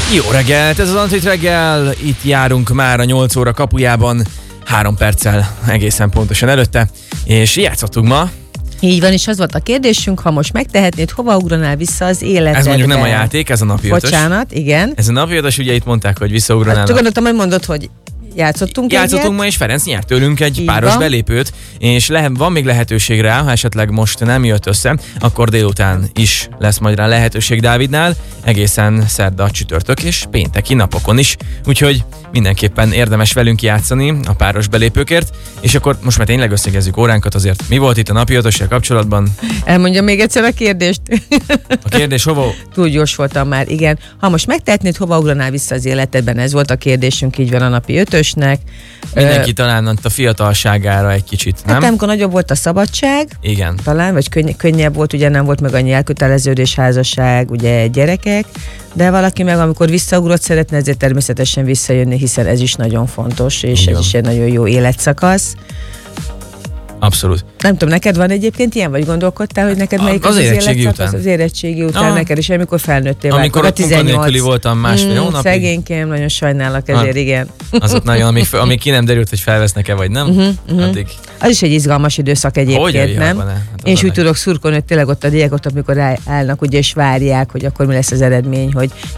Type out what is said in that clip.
Jó reggelt, ez az Antit reggel, itt járunk már a 8 óra kapujában, 3 perccel egészen pontosan előtte, és játszottunk ma. Így van, és az volt a kérdésünk, ha most megtehetnéd, hova ugranál vissza az életedbe? Ez mondjuk nem a játék, ez a napi ötös. Bocsánat, igen. Ez a napi ötös, ugye itt mondták, hogy visszaugranálnak. Hát gondoltam, hogy mondod, hogy játszottunk ma, és Ferenc nyert tőlünk egy páros belépőt, és van még lehetőség rá, ha esetleg most nem jött össze, akkor délután is lesz majd rá lehetőség Dávidnál, egészen szerda, csütörtök és pénteki napokon is, úgyhogy mindenképpen érdemes velünk játszani a páros belépőkért, és akkor most már tényleg összegezzük óránkat, azért mi volt itt a napi ötössel kapcsolatban? Elmondjam még egyszer a kérdést. A kérdés hova? Túl gyors voltam már, igen. Ha most megtehetnéd, hova ugranál vissza az életedben? Ez volt a kérdésünk, így van a napi ötösnek. Mindenki talán a fiatalságára egy kicsit, nem? Hát amikor nagyobb volt a szabadság, igen. Talán, vagy könnyebb volt, ugye nem volt meg annyi elköteleződés, házasság, ugye gyerekek, de valaki meg amikor visszaugrott, szeretne ezért természetesen visszajönni, hiszen ez is nagyon fontos, és igen. Ez is egy nagyon jó életszakasz. Abszolút. Nem tudom, neked van egyébként ilyen, vagy gondolkodtál, hogy neked melyik az érettségi után? Az érettségi után neked is, amikor felnőttél. Amikor ott munkanélküli voltam másfél hónapig. Szegénykém, nagyon sajnálok ezért, igen. Azok nagyon, amíg ki nem derült, hogy felvesznek-e, vagy nem, addig. Az is egy izgalmas időszak egyébként, nem? Hát én is úgy tudok szurkolni, hogy tényleg ott a diákok, amikor állnak, ugye, és várják, hogy akkor mi lesz az eredmény, hogy